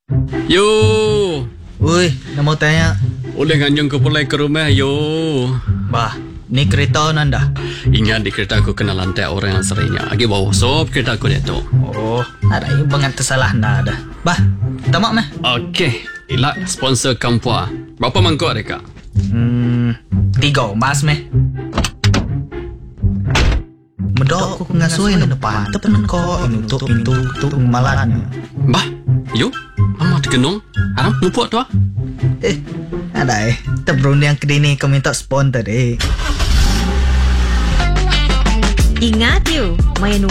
Yo, Ui, nak mau tanya. boleh nganjung ke pulai ke rumah, yo. Bah, ni kereta nanda. Ingat di kereta aku kena lantai orang yang seringnya. Agi bawa sop kereta aku dia tu. Oh, ada yang banget tersalah nada. Bah, tamak meh. Okey, ila sponsor Kampua. Berapa mangkuk mereka? 3 mas meh. Medok aku ngasui na depan. Tepen ko inutuk pintu malan. Bah, yo, amat kenung. Haram lupa tu ah. Ada terberundang ke dini kau minta sponsor tadi. Ingat you, main